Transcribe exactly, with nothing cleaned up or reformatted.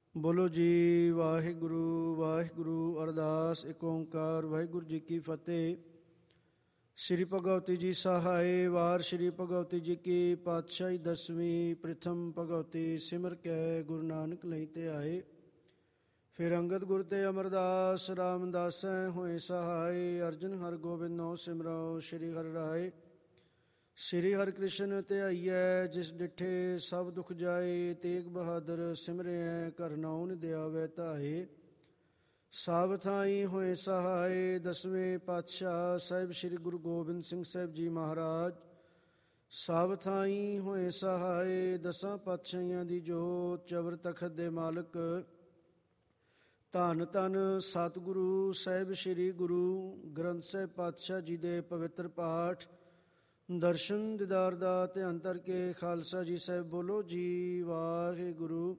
ਬੋਲੋ ਜੀ ਵਾਹਿਗੁਰੂ ਵਾਹਿਗੁਰੂ। ਅਰਦਾਸ ਏਕ ਓਂਕਾਰ ਵਾਹਿਗੁਰੂ ਜੀ ਕੀ ਫਤਿਹ। ਸ਼੍ਰੀ ਭਗਵਤੀ ਜੀ ਸਹਾਏ। ਵਾਰ ਸ਼੍ਰੀ ਭਗਵਤੀ ਜੀ ਕੀ ਪਾਤਸ਼ਾਹੀ ਦਸਵੀਂ। ਪ੍ਰਥਮ ਭਗਵਤੀ ਸਿਮਰ ਕੈ ਗੁਰੂ ਨਾਨਕ ਲਈ ਤੇ ਆਏ। ਫਿਰ ਅੰਗਦ ਗੁਰ ਤੇ ਅਮਰਦਾਸ ਰਾਮਦਾਸੈ ਹੋਏ ਸਹਾਏ। ਅਰਜਨ ਹਰ ਗੋਬਿੰਦ ਨੋ ਸਿਮਰੋ ਸ਼੍ਰੀ ਹਰਿ ਰਾਏ। ਸ਼੍ਰੀ ਹਰਿ ਕ੍ਰਿਸ਼ਨ ਧਿਆਈਐ ਜਿਸ ਡਿਠੇ ਸਭ ਦੁਖ ਜਾਏ। ਤੇਗ ਬਹਾਦਰ ਸਿਮਰਿਐ ਘਰ ਨਾਉ ਨਿਧਿ ਆਵੈ ਧਾਏ। ਸਭ ਥਾਈ ਹੋਏ ਸਹਾਏ। ਦਸਵੇਂ ਪਾਤਸ਼ਾਹ ਸਾਹਿਬ ਸ਼੍ਰੀ ਗੁਰੂ ਗੋਬਿੰਦ ਸਿੰਘ ਸਾਹਿਬ ਜੀ ਮਹਾਰਾਜ ਸਭ ਥਾਈ ਹੋਏ ਸਹਾਏ। ਦਸਾਂ ਪਾਤਸ਼ਾਹੀਆਂ ਦੀ ਜੋਤ ਚਵਰ ਤਖਤ ਦੇ ਮਾਲਕ ਧੰਨ ਧੰਨ ਸਤਿਗੁਰੂ ਸਾਹਿਬ ਸ਼੍ਰੀ ਗੁਰੂ ਗ੍ਰੰਥ ਸਾਹਿਬ ਪਾਤਸ਼ਾਹ ਜੀ ਦੇ ਪਵਿੱਤਰ ਪਾਠ ਦਰਸ਼ਨ ਦੀਦਾਰ ਦਾ ਧਿਆਨ ਧਰ ਕੇ ਖਾਲਸਾ ਜੀ ਸਾਹਿਬ ਬੋਲੋ ਜੀ ਵਾਹਿਗੁਰੂ।